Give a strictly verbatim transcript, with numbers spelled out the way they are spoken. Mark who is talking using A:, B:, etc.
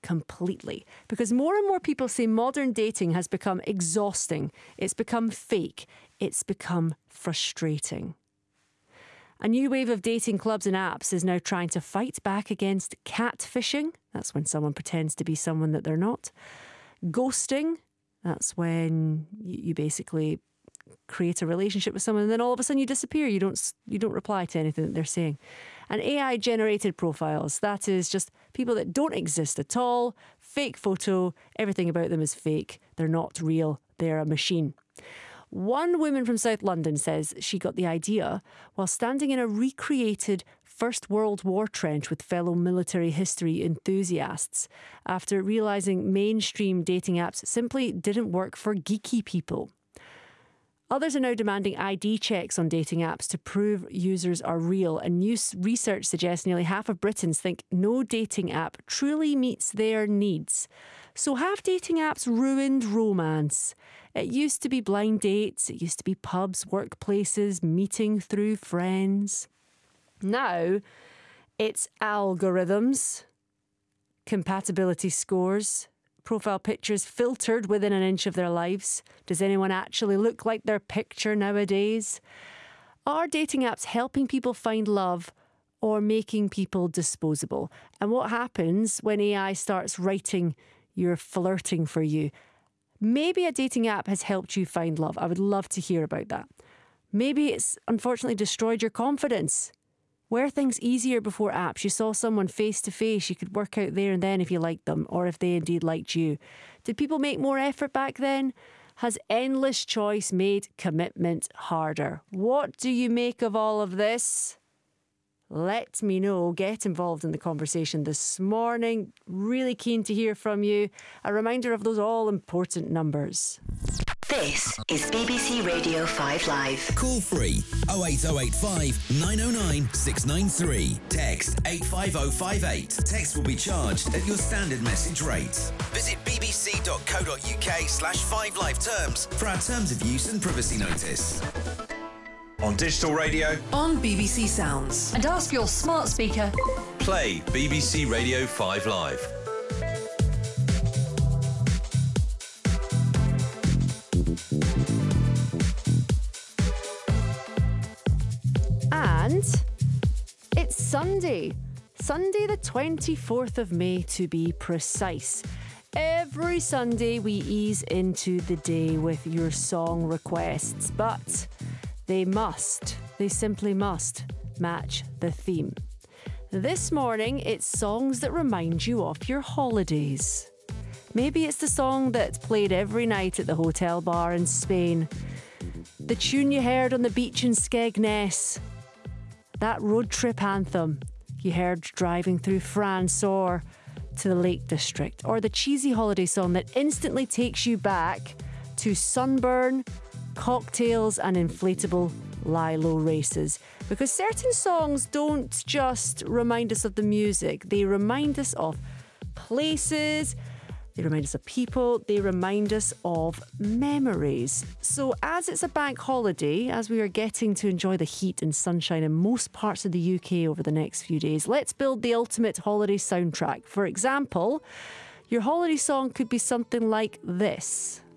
A: completely. Because more and more people say modern dating has become exhausting. It's become fake. It's become frustrating. A new wave of dating clubs and apps is now trying to fight back against catfishing. That's when someone pretends to be someone that they're not. Ghosting. That's when you basically create a relationship with someone and then all of a sudden you disappear. You don't you don't reply to anything that they're saying. And A I generated profiles. That is just people that don't exist at all. Fake photo. Everything about them is fake. They're not real. They're a machine. One woman from South London says she got the idea while standing in a recreated First World War trench with fellow military history enthusiasts after realising mainstream dating apps simply didn't work for geeky people. Others are now demanding I D checks on dating apps to prove users are real, and new research suggests nearly half of Britons think no dating app truly meets their needs. So have dating apps ruined romance? It used to be blind dates, it used to be pubs, workplaces, meeting through friends. Now it's algorithms, compatibility scores, profile pictures filtered within an inch of their lives. Does anyone actually look like their picture nowadays? Are dating apps helping people find love or making people disposable? And what happens when A I starts writing your flirting for you? Maybe a dating app has helped you find love. I would love to hear about that. Maybe it's unfortunately destroyed your confidence. Were things easier before apps? You saw someone face to face, you could work out there and then if you liked them or if they indeed liked you. Did people make more effort back then? Has endless choice made commitment harder? What do you make of all of this? Let me know. Get involved in the conversation this morning. Really keen to hear from you. A reminder of those all-important numbers.
B: This is B B C Radio five Live.
C: Call free oh eight oh eight five nine oh nine six nine three. Text eight five oh five eight. Text will be charged at your standard message rate. Visit bbc.co.uk slash 5live terms for our terms of use and privacy notice.
D: On digital radio,
E: on B B C Sounds,
F: and ask your smart speaker.
D: Play B B C Radio five Live.
A: And it's Sunday. Sunday the twenty-fourth of May to be precise. Every Sunday we ease into the day with your song requests, but they must, they simply must match the theme. This morning it's songs that remind you of your holidays. Maybe it's the song that's played every night at the hotel bar in Spain. The tune you heard on the beach in Skegness. That road trip anthem you heard driving through France or to the Lake District. Or the cheesy holiday song that instantly takes you back to sunburn, cocktails and inflatable Lilo races. Because certain songs don't just remind us of the music, they remind us of places, they remind us of people, they remind us of memories. So as it's a bank holiday, as we are getting to enjoy the heat and sunshine in most parts of the U K over the next few days, let's build the ultimate holiday soundtrack. For example, your holiday song could be something like this.